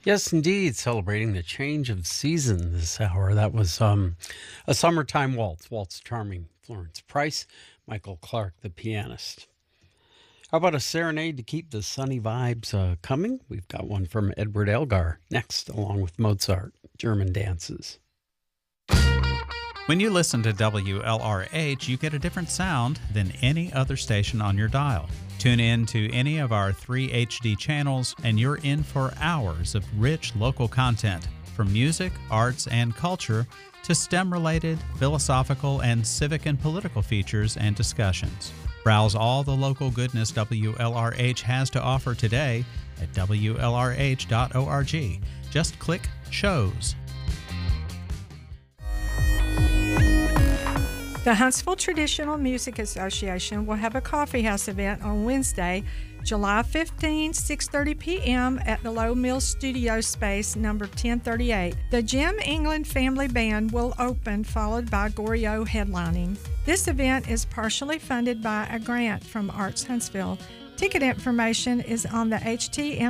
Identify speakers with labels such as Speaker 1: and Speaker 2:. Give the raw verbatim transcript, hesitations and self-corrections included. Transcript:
Speaker 1: Yes, indeed. Celebrating the change of season this hour. That was um, a summertime waltz, Waltz Charming, Florence Price, Michael Clark, the pianist. How about a serenade to keep the sunny vibes uh, coming? We've got one from Edward Elgar next, along with Mozart, German dances.
Speaker 2: When you listen to W L R H, you get a different sound than any other station on your dial. Tune in to any of our three H D channels, and you're in for hours of rich local content, from music, arts, and culture to STEM-related, philosophical, and civic and political features and discussions. Browse all the local goodness W L R H has to offer today at W L R H dot org. Just click Shows.
Speaker 3: The Huntsville Traditional Music Association will have a coffee house event on Wednesday, July fifteenth, six thirty p.m. at the Low Mill Studio Space, number ten thirty-eight. The Jim England Family Band will open, followed by Goryeo headlining. This event is partially funded by a grant from Arts Huntsville. Ticket information is on the H T M